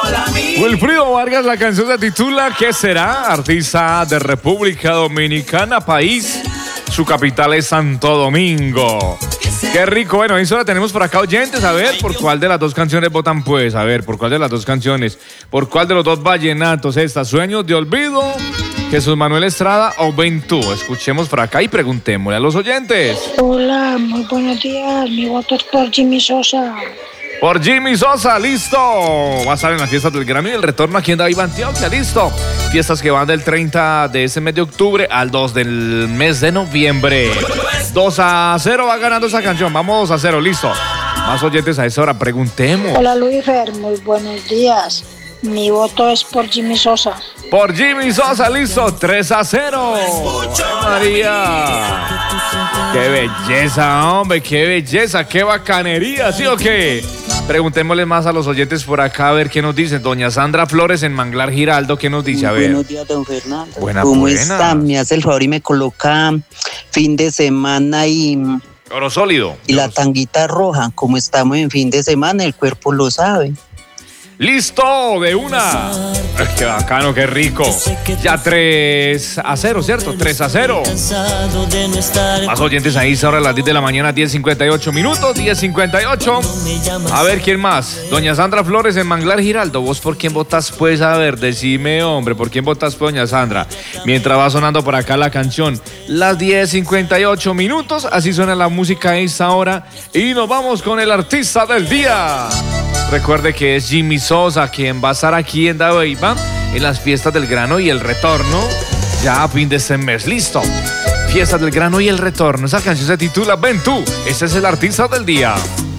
Wilfrido Vargas, la canción se titula ¿Qué será? Artista de República Dominicana, país. Su capital es Santo Domingo. Qué rico. Bueno, eso la tenemos por acá, oyentes. A ver, ¿por cuál de las dos canciones votan, pues? A ver, ¿por cuál de las dos canciones? ¿Por cuál de los dos vallenatos esta? ¿Sueños de olvido, Jesús Manuel Estrada o Ven tú? Escuchemos por acá y preguntémosle a los oyentes. Hola, muy buenos días. Mi voto es por Jimmy Sosa. Por Jimmy Sosa, listo. Va a estar en las fiestas del Grammy y el retorno aquí en David Antioquia, listo. Fiestas que van del 30 de ese mes de octubre al 2 del mes de noviembre. 2-0 va ganando esa canción. Vamos 2-0, listo. Más oyentes a esa hora, preguntemos. Hola, Luisfer, muy buenos días. Mi voto es por Jimmy Sosa. Por Jimmy Sosa, listo. 3-0. María. Qué belleza, hombre, qué belleza, qué bacanería, ¿sí o qué? Preguntémosle más a los oyentes por acá a ver qué nos dicen. Doña Sandra Flores en Manglar Giraldo, ¿qué nos dice? A ver. Buenos días, don Fernando. ¿Cómo está? Me hace el favor y me coloca fin de semana y Oro Sólido. Y la tanguita roja. Como estamos en fin de semana, el cuerpo lo sabe. ¡Listo! ¡De una! ¡Qué bacano, qué rico! Ya 3-0, ¿cierto? 3-0. Más oyentes ahí, ahora a las 10 de la mañana, 10:58 minutos, 10:58. A ver, ¿quién más? Doña Sandra Flores en Manglar Giraldo. ¿Vos por quién votas? Pues, a ver, decime, hombre, ¿por quién votas, pues, doña Sandra? Mientras va sonando por acá la canción. Las 10:58 minutos, así suena la música a esta hora. Y nos vamos con el artista del día. Recuerde que es Jimmy Sosa quien va a estar aquí en Dabeiba en las fiestas del grano y el retorno ya a fin de este mes. Listo. Fiestas del grano y el retorno. Esa canción se titula Ven tú. Ese es el artista del día.